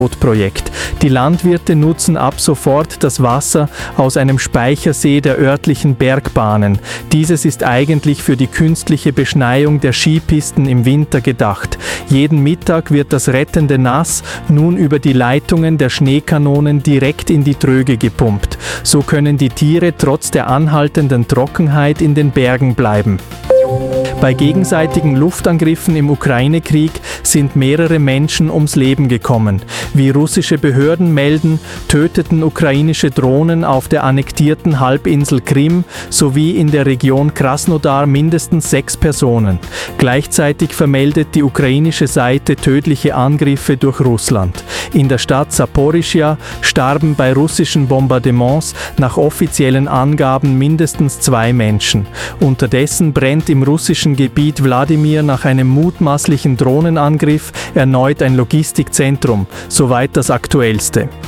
Projekt. Die Landwirte nutzen ab sofort das Wasser aus einem Speichersee der örtlichen Bergbahnen. Dieses ist eigentlich für die künstliche Beschneiung der Skipisten im Winter gedacht. Jeden Mittag wird das rettende Nass nun über die Leitungen der Schneekanonen direkt in die Tröge gepumpt. So können die Tiere trotz der anhaltenden Trockenheit in den Bergen bleiben. Bei gegenseitigen Luftangriffen im Ukraine-Krieg sind mehrere Menschen ums Leben gekommen. Wie russische Behörden melden, töteten ukrainische Drohnen auf der annektierten Halbinsel Krim sowie in der Region Krasnodar mindestens 6 Personen. Gleichzeitig vermeldet die ukrainische Seite tödliche Angriffe durch Russland. In der Stadt Saporischschja starben bei russischen Bombardements nach offiziellen Angaben mindestens 2 Menschen. Unterdessen brennt im russischen Gebiet Wladimir nach einem mutmaßlichen Drohnenangriff erneut ein Logistikzentrum, soweit das aktuellste.